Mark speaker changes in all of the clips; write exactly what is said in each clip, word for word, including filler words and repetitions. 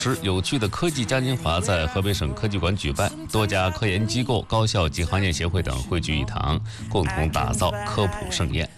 Speaker 1: 是有趣的科技嘉年华在河北省科技馆举办，多家科研机构、高校及行业协会等汇聚一堂，共同打造科普盛宴。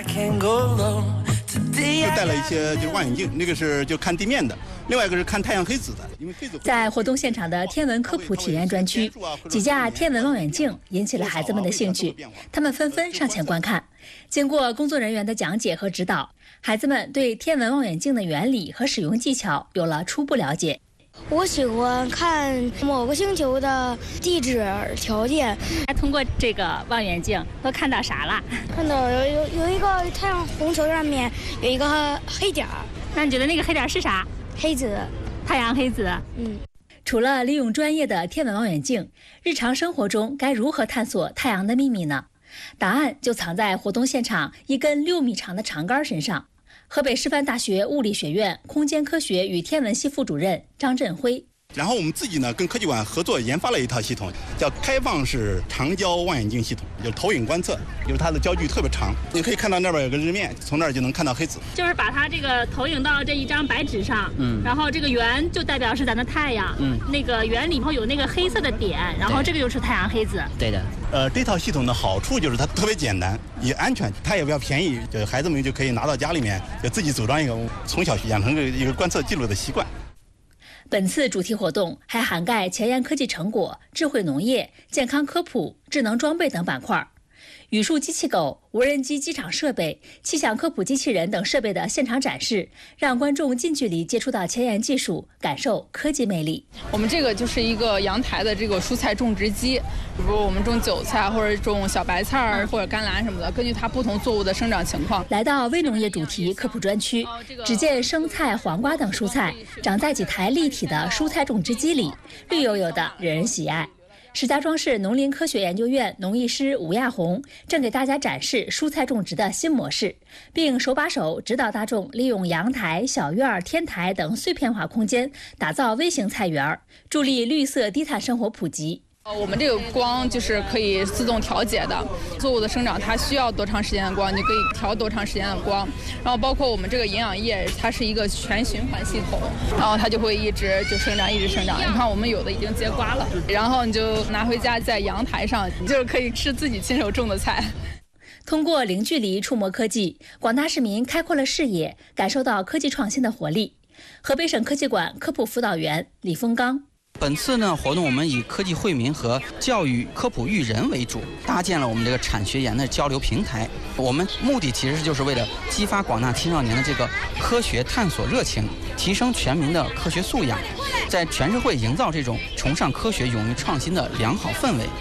Speaker 2: 就带了一些就是望远镜，那个是就看地面的，另外一个是看太阳黑子的。因为黑子
Speaker 3: 在活动现场的天文科普体验专区，几架天文望远镜引起了孩子们的兴趣，他们纷纷上前观看。经过工作人员的讲解和指导，孩子们对天文望远镜的原理和使用技巧有了初步了解。
Speaker 4: 我喜欢看某个星球的地质条件。
Speaker 3: 通过这个望远镜都看到啥了？
Speaker 4: 看到有有有一个太阳红球上面有一个黑点儿。
Speaker 3: 那你觉得那个黑点是啥？
Speaker 4: 黑子。
Speaker 3: 太阳黑子。
Speaker 4: 嗯。
Speaker 3: 除了利用专业的天文望远镜，日常生活中该如何探索太阳的秘密呢？答案就藏在活动现场一根六米长的长杆身上。河北师范大学物理学院空间科学与天文系副主任张振辉。
Speaker 2: 然后我们自己呢跟科技馆合作研发了一套系统，叫开放式长焦望远镜系统，有投影观测，就是它的焦距特别长，你可以看到那边有个日面，从那儿就能看到黑子。
Speaker 3: 就是把它这个投影到这一张白纸上，嗯，然后这个圆就代表是咱的太阳，嗯，那个圆里头有那个黑色的点，然后这个就是太阳黑子。
Speaker 5: 对的。
Speaker 2: 呃，这套系统的好处就是它特别简单，也安全，它也比较便宜，就孩子们就可以拿到家里面，就自己组装一个，从小养成一个观测记录的习惯。
Speaker 3: 本次主题活动还涵盖前沿科技成果、智慧农业、健康科普、智能装备等板块。语数机器狗、无人机机场设备、气象科普机器人等设备的现场展示，让观众近距离接触到前沿技术，感受科技魅力。
Speaker 6: 我们这个就是一个阳台的这个蔬菜种植机，比如我们种韭菜或者种小白菜或者甘蓝什么的，根据它不同作物的生长情况。
Speaker 3: 来到微农业主题科普专区，只见生菜、黄瓜等蔬菜长在几台立体的蔬菜种植机里，绿油油的，惹人喜爱。石家庄市农林科学研究院农艺师吴亚红正给大家展示蔬菜种植的新模式，并手把手指导大众利用阳台、小院、天台等碎片化空间打造微型菜园，助力绿色低碳生活普及。
Speaker 6: 呃，我们这个光就是可以自动调节的，作物的生长它需要多长时间的光，你就可以调多长时间的光。然后包括我们这个营养液，它是一个全循环系统，然后它就会一直就生长，一直生长。你看我们有的已经结瓜了，然后你就拿回家在阳台上，你就可以吃自己亲手种的菜。
Speaker 3: 通过零距离触摸科技，广大市民开阔了视野，感受到科技创新的活力。河北省科技馆科普辅导员李峰刚。
Speaker 5: 本次呢活动，我们以科技惠民和教育科普育人为主，搭建了我们这个产学研的交流平台。我们目的其实就是为了激发广大青少年的这个科学探索热情，提升全民的科学素养，在全社会营造这种崇尚科学、勇于创新的良好氛围。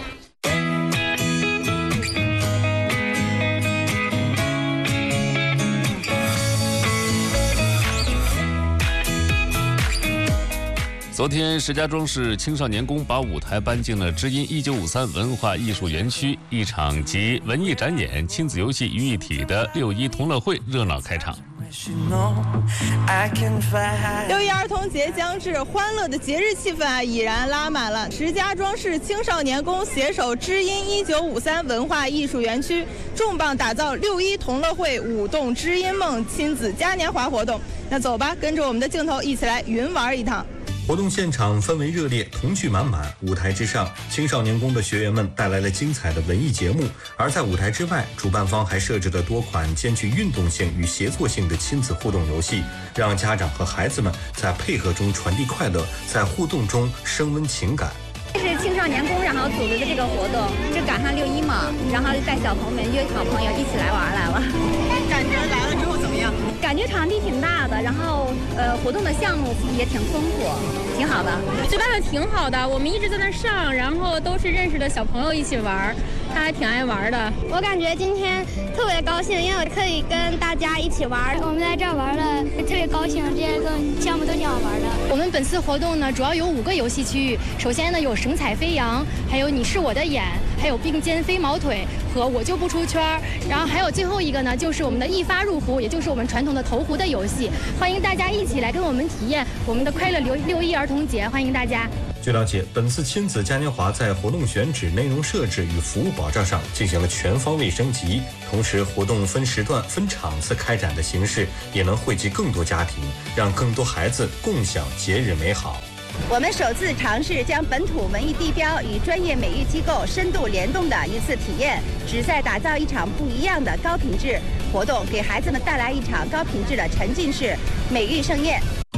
Speaker 1: 昨天，石家庄市青少年宫把舞台搬进了知音一九五三文化艺术园区，一场集文艺展演、亲子游戏于一体的六一同乐会热闹开场。
Speaker 7: 六一儿童节将至，欢乐的节日气氛啊已然拉满了石家庄市青少年宫携手知音一九五三文化艺术园区，重磅打造六一同乐会舞动知音梦亲子嘉年华活动。那走吧，跟着我们的镜头一起来云玩一趟。
Speaker 8: 活动现场氛围热烈，童趣满满。舞台之上，青少年宫的学员们带来了精彩的文艺节目；而在舞台之外，主办方还设置了多款兼具运动性与协作性的亲子互动游戏，让家长和孩子们在配合中传递快乐，在互动中升温情感。
Speaker 9: 这是青少年宫然后组织的这个活动，就赶上六一嘛，然后就带小朋友们约小朋友一起来玩来了。
Speaker 7: 感觉来了之后怎么样？
Speaker 9: 感觉场地挺大的，然后呃活动的项目也挺丰富，挺好的。
Speaker 10: 举办的挺好的，我们一直在那上，然后都是认识的小朋友一起玩，他还挺爱玩的。
Speaker 4: 我感觉今天特别高兴，因为我可以跟大家一起玩。我们在这儿玩的特别高兴，这些个项目都挺好玩的。
Speaker 11: 我们本次活动呢，主要有五个游戏区域。首先呢，有神采飞扬，还有你是我的眼，还有并肩飞毛腿和我就不出圈。然后还有最后一个呢，就是我们的一发入壶，也就是我们传统的投壶的游戏。欢迎大家一起来跟我们体验我们的快乐六六一儿童节，欢迎大家。
Speaker 8: 据了解，本次亲子嘉年华在活动选址、内容设置与服务保障上进行了全方位升级，同时活动分时段、分场次开展的形式也能惠及更多家庭，让更多孩子共享节日美好。
Speaker 12: 我们首次尝试将本土文艺地标与专业美育机构深度联动的一次体验，旨在打造一场不一样的高品质活动，给孩子们带来一场高品质的沉浸式美育盛宴。